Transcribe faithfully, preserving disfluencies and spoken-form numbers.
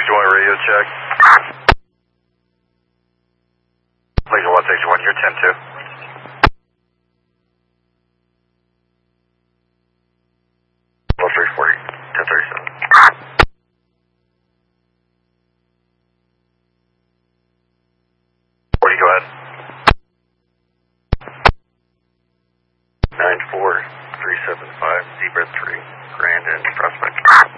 sixty-one radio check. Laser one sixty-one, you're ten two. Level three forty, ten thirty-seven. forty, go ahead. nine four three seven five, Zebra three, Grand and Prospect.